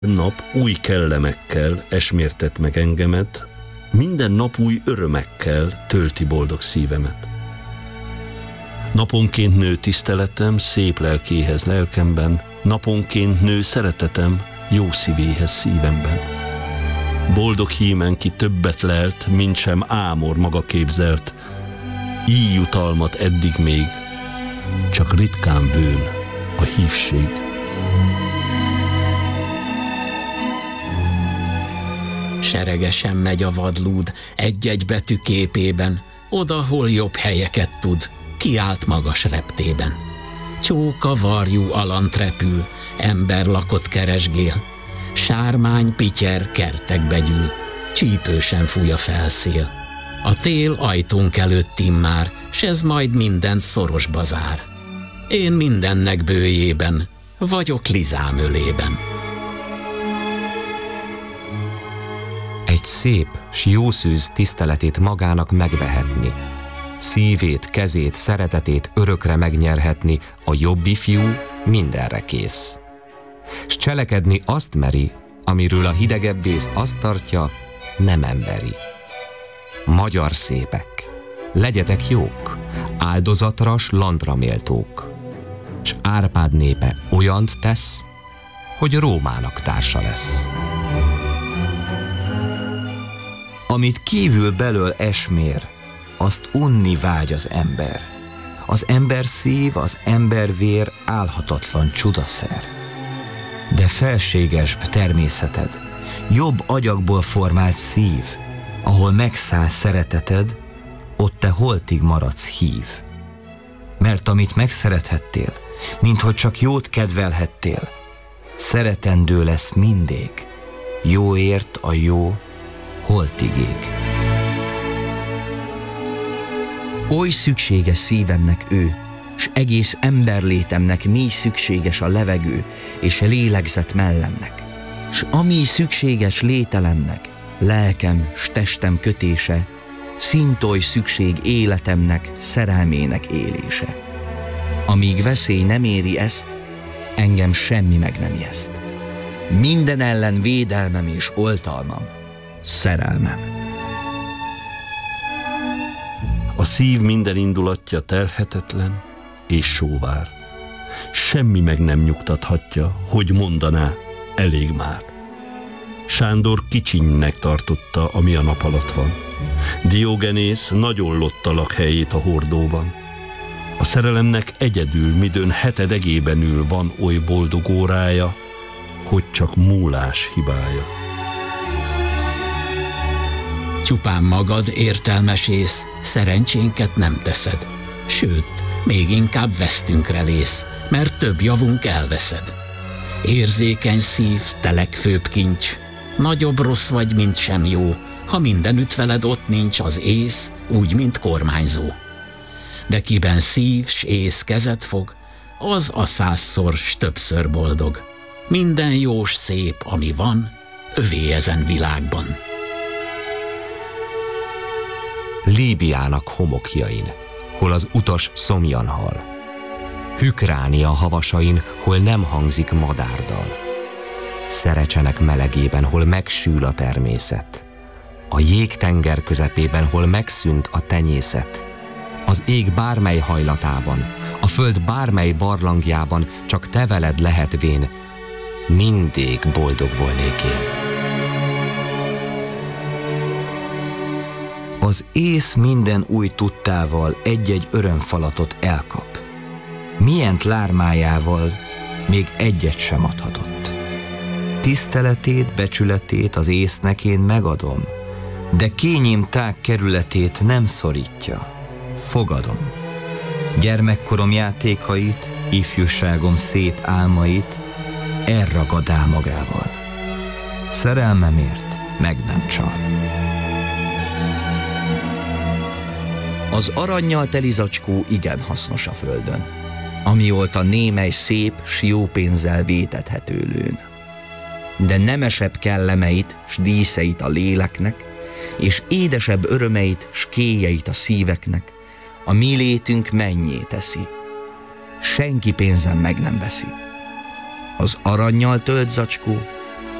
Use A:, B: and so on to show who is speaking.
A: Nap új kellemekkel esmértet meg engemet, minden nap új örömekkel tölti boldog szívemet. Naponként nő tiszteletem szép lelkéhez lelkemben, naponként nő szeretetem jó szívéhez szívemben. Boldog hímen, ki többet lelt, mint sem ámor maga képzelt, így jutalmat eddig még, csak ritkán bőn a hívség.
B: Seregesen megy a vadlúd egy-egy betű képében, oda, hol jobb helyeket tud, kiállt magas reptében. Csóka varjú alant repül, emberlakot keresgél, sármány pityer kertekbe gyűl, csípősen fúj a felszél. A tél ajtónk előtt immár, s ez majd minden szorosba zár. Én mindennek bőjében, vagyok Lizám ölében.
C: Egy szép, s jó szűz tiszteletét magának megvehetni, szívét, kezét, szeretetét örökre megnyerhetni, a jobb ifjú mindenre kész. S cselekedni azt meri, amiről a hidegebb ész azt tartja, nem emberi. Magyar szépek, legyetek jók, áldozatra s landra méltók, s Árpád népe olyant tesz, hogy Rómának társa lesz.
D: Amit kívül belől esmér, azt unni vágy az ember. Az ember szív, az ember vér álhatatlan csudaszer. De felségesbb természeted, jobb agyagból formált szív, ahol megszáll szereteted, ott te holtig maradsz hív. Mert amit megszerethettél, minthogy csak jót kedvelhettél, szeretendő lesz mindig, jóért a jó holtig ég.
E: Oly szükséges szívemnek ő, s egész emberlétemnek mély szükséges a levegő és a lélegzet mellemnek, s ami szükséges lételemnek, lelkem s testem kötése, szintoly szükség életemnek, szerelmének élése. Amíg veszély nem éri ezt, engem semmi meg nem ijeszt. Minden ellen védelmem és oltalmam, szerelmem.
A: A szív minden indulatja telhetetlen és sóvár. Semmi meg nem nyugtathatja, hogy mondaná, elég már. Sándor kicsinynek tartotta, ami a nap alatt van. Diogenész nagyon lotta lakhelyét a hordóban. A szerelemnek egyedül, midőn hetedegében ül, van oly boldog órája, hogy csak múlás hibája.
B: Csupán magad értelmes ész, szerencsénket nem teszed. Sőt, még inkább vesztünkre lész, mert több javunk elveszed. Érzékeny szív, te legfőbb kincs, nagyobb rossz vagy, mint sem jó, ha mindenütt veled ott nincs az ész, úgy, mint kormányzó. De kiben szív s ész kezet fog, az a 100-szor s többször boldog. Minden jós szép, ami van, övé ezen világban.
C: Líbiának homokjain, hol az utas szomjan hal, Hükránia havasain, hol nem hangzik madárdal, Szerecsenek melegében, hol megsül a természet, a jégtenger közepében, hol megszűnt a tenyészet, az ég bármely hajlatában, a föld bármely barlangjában csak te veled lehetvén, mindig boldog volnék én.
D: Az ész minden új tudtával egy-egy örömfalatot elkap. Milyent lármájával még egyet sem adhatott. Tiszteletét, becsületét az észnek én megadom, de kényém tág kerületét nem szorítja. Fogadom. Gyermekkorom játékait, ifjúságom szép álmait elragad el magával. Szerelmemért meg nem csal.
E: Az arannyal teli zacskó igen hasznos a földön, amióta némely szép s jó pénzzel vétethető lőn. De nemesebb kellemeit s díszeit a léleknek, és édesebb örömeit s kéjeit a szíveknek, a mi létünk mennyé teszi. Senki pénzen meg nem veszi. Az arannyal tölt zacskó